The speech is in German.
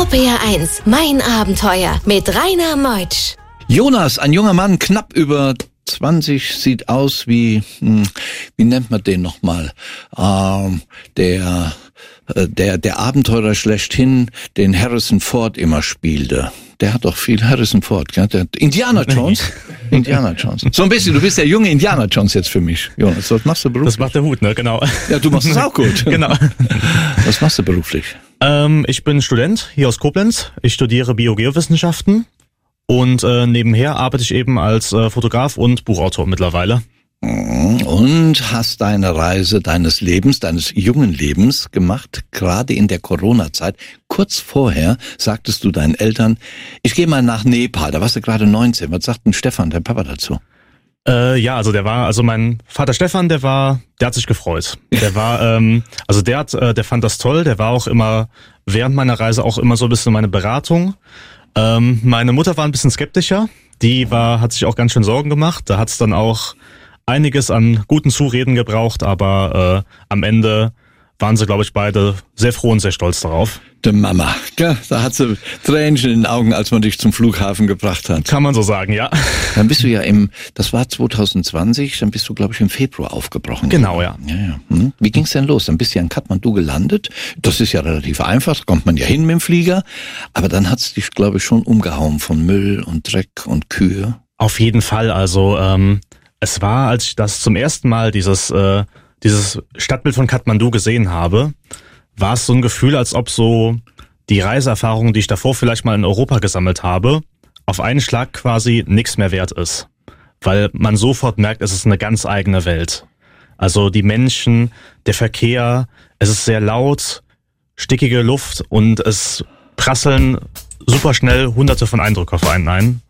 RPR 1, mein Abenteuer mit Rainer Meutsch. Jonas, ein junger Mann, knapp über 20, sieht aus wie nennt man den nochmal? Der Abenteurer schlechthin, den Harrison Ford immer spielte. Der hat doch viel Harrison Ford, gell? Indiana Jones. Indiana Jones. So ein bisschen, du bist der junge Indiana Jones jetzt für mich. Jonas, was machst du beruflich? Das macht der Hut, ne? Genau. Ja, du machst es auch gut. Genau. Was machst du beruflich? Ich bin Student hier aus Koblenz. Ich studiere Biogeowissenschaften und nebenher arbeite ich eben als Fotograf und Buchautor mittlerweile. Und hast deine Reise deines Lebens, deines jungen Lebens gemacht, gerade in der Corona-Zeit. Kurz vorher sagtest du deinen Eltern, ich gehe mal nach Nepal, da warst du gerade 19. Was sagt denn Stefan, dein Papa, dazu? Also mein Vater Stefan, der hat sich gefreut. Der war, der fand das toll, der war auch immer während meiner Reise auch immer so ein bisschen meine Beratung. Meine Mutter war ein bisschen skeptischer, hat sich auch ganz schön Sorgen gemacht, da hat's dann auch einiges an guten Zureden gebraucht, aber am Ende waren sie, glaube ich, beide sehr froh und sehr stolz darauf. Die Mama, gell? Da hat sie Tränchen in den Augen, als man dich zum Flughafen gebracht hat. Kann man so sagen, ja. Dann bist du ja das war 2020, dann bist du, glaube ich, im Februar aufgebrochen. Genau, ja. Ja. Wie ging's denn los? Dann bist du ja in Kathmandu gelandet. Das ist ja relativ einfach, da kommt man ja hin mit dem Flieger. Aber dann hat's dich, glaube ich, schon umgehauen von Müll und Dreck und Kühe. Auf jeden Fall, also es war, als ich das zum ersten Mal dieses Stadtbild von Kathmandu gesehen habe, war es so ein Gefühl, als ob so die Reiseerfahrung, die ich davor vielleicht mal in Europa gesammelt habe, auf einen Schlag quasi nichts mehr wert ist. Weil man sofort merkt, es ist eine ganz eigene Welt. Also die Menschen, der Verkehr, es ist sehr laut, stickige Luft und es prasseln super schnell hunderte von Eindrücken auf einen ein.